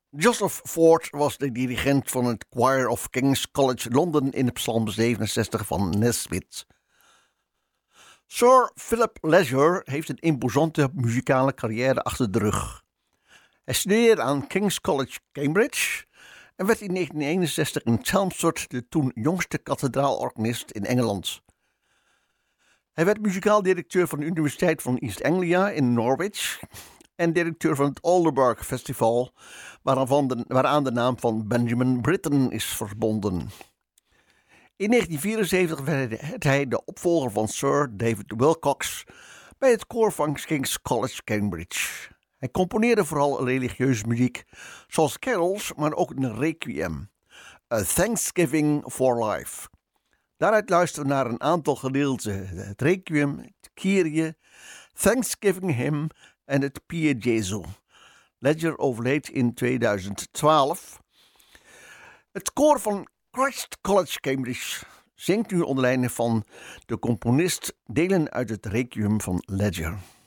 Joseph Ford was de dirigent van het Choir of King's College London in Psalm 67 van Nesbitt. Sir Philip Leisure heeft een imposante muzikale carrière achter de rug. Hij studeerde aan King's College Cambridge en werd in 1961 in Chelmsford de toen jongste kathedraalorganist in Engeland. Hij werd muzikaal directeur van de Universiteit van East Anglia in Norwich en directeur van het Aldeburgh Festival, waaraan de naam van Benjamin Britten is verbonden. In 1974 werd hij de opvolger van Sir David Wilcox bij het koor van King's College Cambridge. Hij componeerde vooral religieuze muziek, zoals carols, maar ook een requiem, A Thanksgiving for Life. Daaruit luisteren we naar een aantal gedeelten: het requiem, het Kyrie, Thanksgiving Hymn en het Pie Jesu. Leisure overleed in 2012. Het koor van Christ College Cambridge zingt nu onder leiding van de componist delen uit het requiem van Leisure.